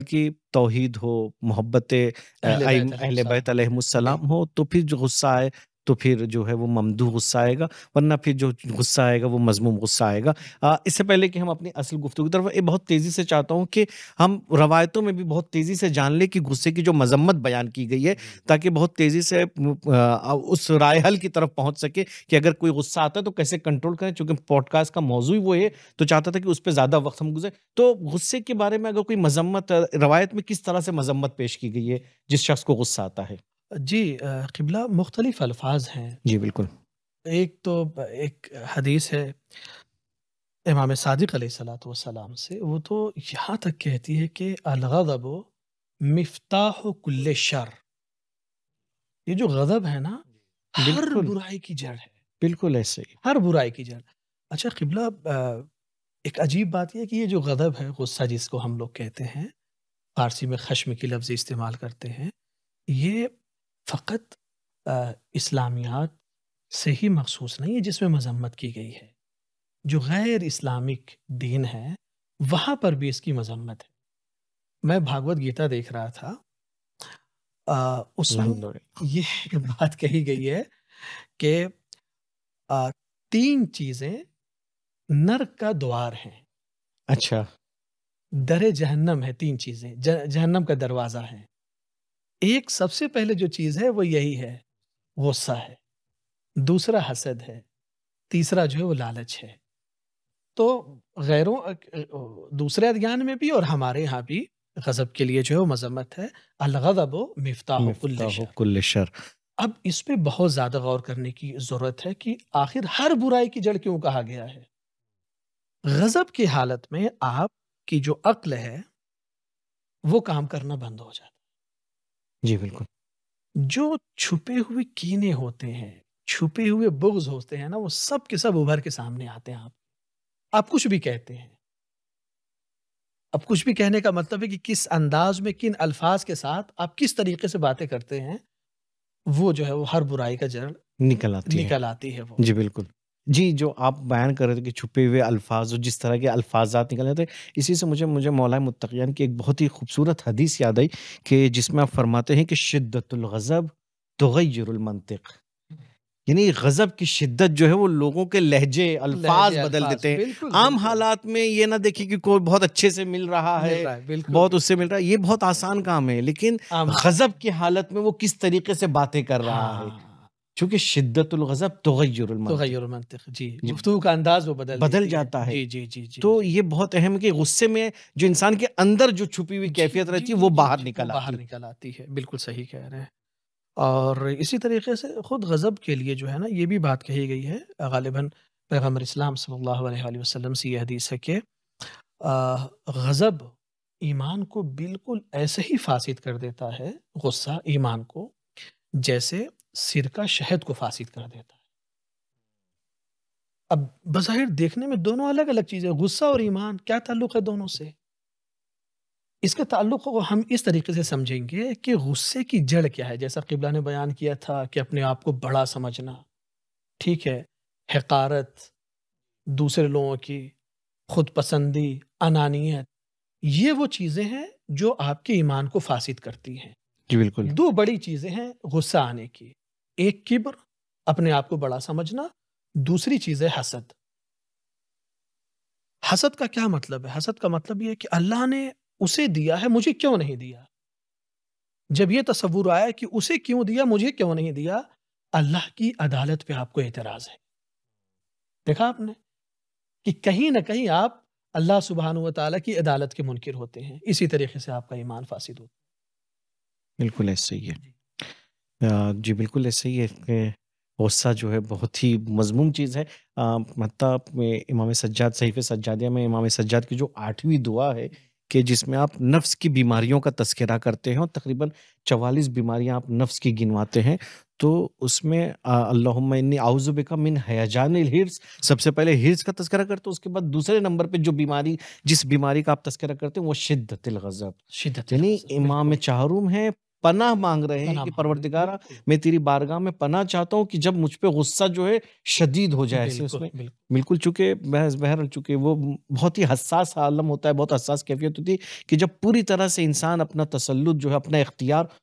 کی توحید ہو، محبت اہل بیت علیہ اہل بیت السلام. علیہم جی السلام ہو، تو پھر جو غصہ آئے تو پھر جو ہے وہ ممدوح غصہ آئے گا، ورنہ پھر جو غصہ آئے گا وہ مذموم غصہ آئے گا۔ اس سے پہلے کہ ہم اپنی اصل گفتگو کی طرف بہت تیزی سے چاہتا ہوں کہ ہم روایتوں میں بھی بہت تیزی سے جان لیں کہ غصے کی جو مذمت بیان کی گئی ہے، تاکہ بہت تیزی سے اس رائے حل کی طرف پہنچ سکے کہ اگر کوئی غصہ آتا ہے تو کیسے کنٹرول کریں۔ چونکہ پوڈ کاسٹ کا موضوع ہی وہ ہے تو چاہتا تھا کہ اس پہ زیادہ وقت ہم گزرے۔ تو غصے کے بارے میں اگر کوئی مذمت روایت میں کس طرح سے مذمت پیش کی گئی ہے جس شخص کو غصہ آتا ہے؟ جی قبلہ مختلف الفاظ ہیں. جی بالکل. ایک تو ایک حدیث ہے امام صادق علیہ الصلوۃ والسلام سے، وہ تو یہاں تک کہتی ہے کہ الغضب مفتاح کل شر. یہ جو غضب ہے نا، ہر بالکل برائی کی جڑ ہے، بالکل ایسے ہی. ہر برائی کی جڑ. اچھا قبلہ، ایک عجیب بات یہ ہے کہ یہ جو غضب ہے، غصہ جس کو ہم لوگ کہتے ہیں، فارسی میں خشم کی لفظ استعمال کرتے ہیں، یہ فقط اسلامیات سے ہی مخصوص نہیں ہے جس میں مذمت کی گئی ہے. جو غیر اسلامک دین ہے وہاں پر بھی اس کی مذمت ہے. میں بھاگوت گیتا دیکھ رہا تھا، اس میں یہ بات کہی گئی ہے کہ 3 چیزیں نرک کا دوار ہیں. اچھا. در جہنم ہے، 3 چیزیں جہنم کا دروازہ ہے. ایک سب سے پہلے جو چیز ہے وہ یہی ہے، غصہ ہے. دوسرا حسد ہے. تیسرا جو ہے وہ لالچ ہے. تو غیروں دوسرے ادیان میں بھی اور ہمارے ہاں بھی غضب کے لیے جو ہے وہ مذمت ہے. الغضب مفتاح کل شر. اب اس پہ بہت زیادہ غور کرنے کی ضرورت ہے کہ آخر ہر برائی کی جڑ کیوں کہا گیا ہے. غضب کی حالت میں آپ کی جو عقل ہے وہ کام کرنا بند ہو جاتا ہے. جی بالکل. جو چھپے ہوئے کینے ہوتے ہیں، چھپے ہوئے بغض ہوتے ہیں نا، وہ سب کے سب ابھر کے سامنے آتے ہیں. آپ کچھ بھی کہتے ہیں، اب کچھ بھی کہنے کا مطلب ہے کہ کس انداز میں، کن الفاظ کے ساتھ آپ کس طریقے سے باتیں کرتے ہیں، وہ جو ہے وہ ہر برائی کا جڑ نکل آتی ہے وہ. جی بالکل. جی جو آپ بیان کر رہے تھے کہ چھپے ہوئے الفاظ اور جس طرح کے الفاظات نکل آتے، اسی سے مجھے مولا متقیان کی ایک بہت ہی خوبصورت حدیث یاد آئی کہ جس میں آپ فرماتے ہیں کہ شدت الغضب تغیر المنطق. یعنی غضب کی شدت جو ہے وہ لوگوں کے لہجے الفاظ بدل دیتے ہیں. عام حالات میں یہ نہ دیکھیں کہ کوئی بہت اچھے سے مل رہا ہے، بہت اس سے مل رہا ہے، یہ بہت آسان کام ہے، لیکن غضب کی حالت میں وہ کس طریقے سے باتیں کر رہا ہے، چونکہ شدت الغضب تغیر المنطق. جی گفتگو کا انداز وہ بدل جاتا ہے. جی جی. تو یہ بہت اہم ہے کہ غصے میں جو انسان کے اندر جو چھپی ہوئی کیفیت رہتی ہے وہ باہر نکل آتی ہے. بالکل صحیح کہہ رہے ہیں. اور اسی طریقے سے خود غضب کے لیے جو ہے نا، یہ بھی بات کہی گئی ہے غالباً پیغمبر اسلام صلی اللہ علیہ وسلم سے یہ حدیث ہے کہ غضب ایمان کو بالکل ایسے ہی فاسد کر دیتا ہے، غصہ ایمان کو، جیسے سرکہ شہد کو فاسد کر دیتا ہے. اب بظاہر دیکھنے میں دونوں الگ الگ چیزیں، غصہ اور ایمان کیا تعلق ہے دونوں سے؟ اس کا تعلق کو ہم اس طریقے سے سمجھیں گے کہ غصے کی جڑ کیا ہے. جیسا قبلہ نے بیان کیا تھا کہ اپنے آپ کو بڑا سمجھنا، ٹھیک ہے، حقارت، دوسرے لوگوں کی خود پسندی، انانیت، یہ وہ چیزیں ہیں جو آپ کے ایمان کو فاسد کرتی ہیں. جی بالکل. 2 بڑی چیزیں ہیں غصہ آنے کی، ایک کبر، اپنے آپ کو بڑا سمجھنا، دوسری چیز ہے حسد. حسد کا کیا مطلب ہے؟ حسد کا مطلب یہ ہے کہ اللہ نے اسے دیا ہے، مجھے کیوں نہیں دیا. جب یہ تصور آیا کہ اسے کیوں دیا، مجھے کیوں نہیں دیا، اللہ کی عدالت پہ آپ کو اعتراض ہے. دیکھا آپ نے کہ کہیں نہ کہیں آپ اللہ سبحانہ و تعالیٰ کی عدالت کے منکر ہوتے ہیں. اسی طریقے سے آپ کا ایمان فاسد ہوتا ہے. بالکل ایسا ہی ہے. جی بالکل ایسا ہی ہے کہ غصہ جو ہے بہت ہی مضموم چیز ہے. حتیٰ امام سجاد صحیفہ سجادیہ میں امام سجاد کی جو 8ویں دعا ہے کہ جس میں آپ نفس کی بیماریوں کا تذکرہ کرتے ہیں اور تقریباً 44 بیماریاں آپ نفس کی گنواتے ہیں، تو اس میں اللہم انی اعوذ بک من ہیجان الحرص، سب سے پہلے حرص کا تذکرہ کرتے ہیں، اس کے بعد دوسرے نمبر پہ جو بیماری، جس بیماری کا آپ تذکرہ کرتے ہیں وہ شدت الغضب. یعنی امام چہارم ہے پناہ مانگ رہے ہیں پناہ کہ مانگ رہے ہیں، پروردگارا بالکل، میں تیری بارگاہ میں پناہ چاہتا ہوں کہ جب مجھ پہ غصہ جو ہے شدید ہو جائے ایسے اس بالکل، میں بالکل، بالکل، چونکہ بہرحال چونکہ وہ بہت ہی حساس عالم ہوتا ہے، بہت حساس کیفیت ہوتی ہے کہ جب پوری طرح سے انسان اپنا تسلط جو ہے اپنا اختیار